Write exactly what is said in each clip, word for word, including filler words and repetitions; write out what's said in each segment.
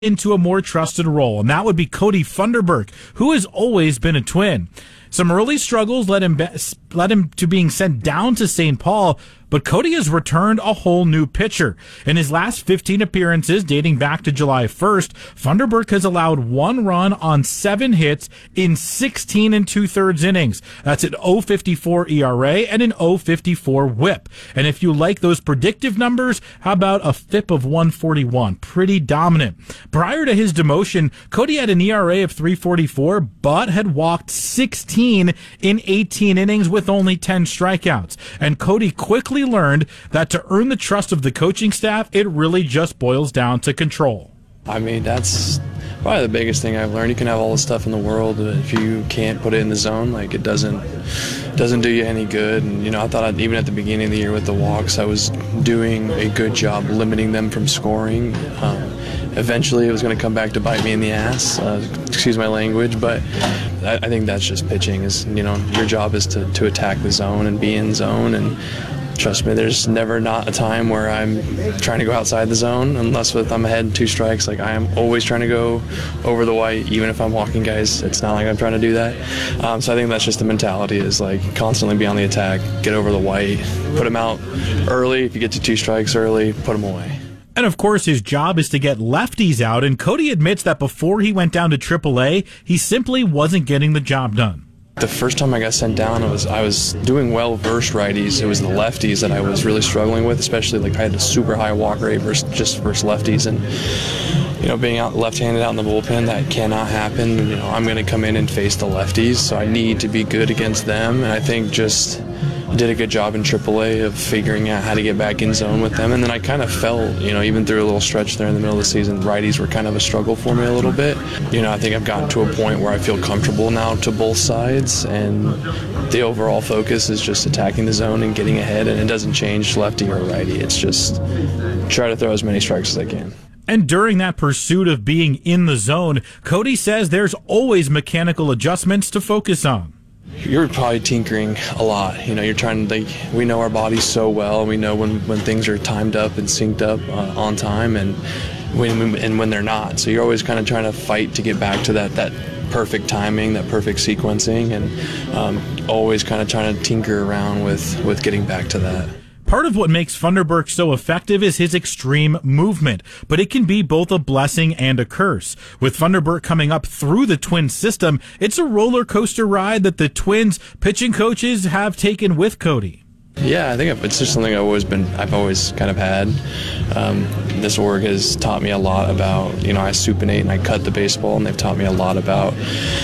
into a more trusted role, and that would be Cody Funderburk, who has always been a Twin. Some early struggles led him, be- led him to being sent down to Saint Paul, but Cody has returned a whole new pitcher. In his last fifteen appearances, dating back to July first, Funderburk has allowed one run on seven hits in sixteen and two-thirds innings. That's an oh fifty-four E R A and an oh fifty-four whip. And if you like those predictive numbers, how about a F I P of one forty-one? Pretty dominant. Prior to his demotion, Cody had an E R A of three forty-four, but had walked sixteen in eighteen innings with only ten strikeouts. And Cody quickly learned that to earn the trust of the coaching staff, it really just boils down to control. I mean, that's probably the biggest thing I've learned. You can have all the stuff in the world, but if you can't put it in the zone, like it doesn't doesn't do you any good. And you know, I thought I'd, even at the beginning of the year with the walks, I was doing a good job limiting them from scoring. Um, eventually, it was going to come back to bite me in the ass. Uh, excuse my language, but I, I think that's just pitching. Is you know, your job is to to attack the zone and be in zone. And trust me, there's never not a time where I'm trying to go outside the zone, unless with I'm ahead two strikes. Like I am always trying to go over the white, even if I'm walking guys. It's not like I'm trying to do that. Um, so I think that's just the mentality, is like constantly be on the attack, get over the white, put them out early. If you get to two strikes early, put them away. And of course, his job is to get lefties out, and Cody admits that before he went down to triple A, he simply wasn't getting the job done. The first time I got sent down, it was I was doing well versus righties. It was the lefties that I was really struggling with, especially like I had a super high walk rate versus just versus lefties, and you know, being out left-handed out in the bullpen, that cannot happen. You know, I'm going to come in and face the lefties, so I need to be good against them. And I think just did a good job in triple A of figuring out how to get back in zone with them. And then I kind of felt, you know, even through a little stretch there in the middle of the season, righties were kind of a struggle for me a little bit. You know, I think I've gotten to a point where I feel comfortable now to both sides, and the overall focus is just attacking the zone and getting ahead, and it doesn't change lefty or righty. It's just try to throw as many strikes as I can. And during that pursuit of being in the zone, Cody says there's always mechanical adjustments to focus on. You're probably tinkering a lot. You know, you're trying to, like, we know our bodies so well. We know when, when things are timed up and synced up uh, on time, and when and when they're not. So you're always kind of trying to fight to get back to that that perfect timing, that perfect sequencing, and um, always kind of trying to tinker around with, with getting back to that. Part of what makes Funderburk so effective is his extreme movement, but it can be both a blessing and a curse. With Funderburk coming up through the Twins system, it's a roller coaster ride that the Twins pitching coaches have taken with Cody. Yeah, I think it's just something I've always been, I've always kind of had. Um, this org has taught me a lot about, you know, I supinate and I cut the baseball, and they've taught me a lot about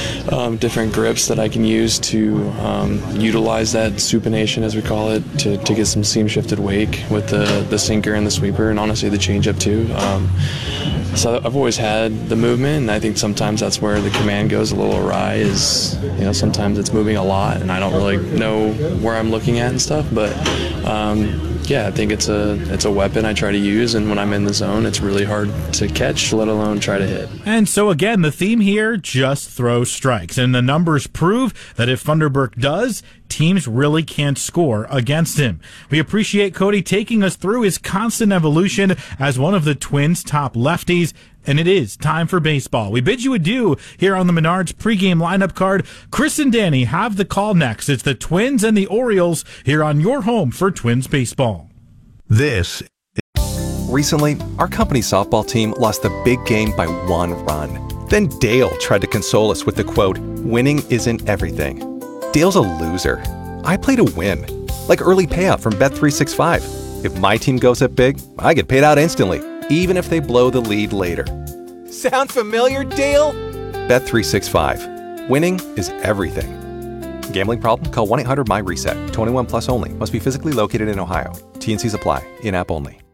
um, different grips that I can use to um, utilize that supination, as we call it, to, to get some seam shifted wake with the, the sinker and the sweeper, and honestly the changeup too. Um, so I've always had the movement, and I think sometimes that's where the command goes a little awry, is, you know, sometimes it's moving a lot and I don't really know where I'm looking at and stuff. But um, yeah, I think it's a it's a weapon I try to use, and when I'm in the zone, it's really hard to catch, let alone try to hit. And so again, the theme here, just throw strikes. And the numbers prove that if Funderburk does, teams really can't score against him. We appreciate Cody taking us through his constant evolution as one of the Twins' top lefties. And it is time for baseball. We bid you adieu here on the Menards pregame lineup card. Chris and Danny have the call next. It's the Twins and the Orioles here on your home for Twins baseball. This. Recently, our company softball team lost the big game by one run. Then Dale tried to console us with the quote, "Winning isn't everything." Dale's a loser. I play to win. Like early payout from Bet three sixty-five. If my team goes up big, I get paid out instantly, even if they blow the lead later. Sound familiar, Dale? Bet three sixty-five. Winning is everything. Gambling problem? Call one eight hundred M Y RESET. twenty-one plus only. Must be physically located in Ohio. T and C's apply. In-app only.